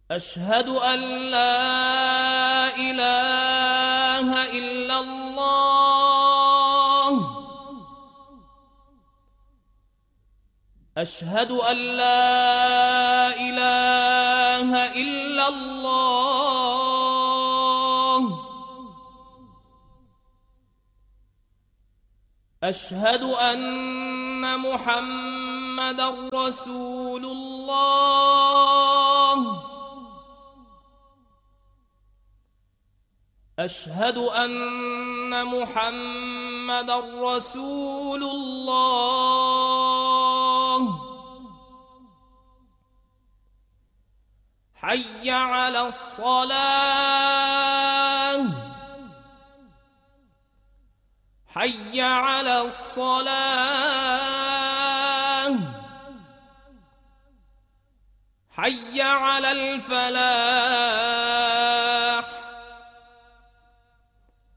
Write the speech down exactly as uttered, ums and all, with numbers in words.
أشهد أن لا إله إلا الله أشهد أن لا إله إلا الله أشهد أن محمدًا رسول الله أشهد أن محمدًا رسول الله حي على الصلاة حي على الصلاة حي على الفلاح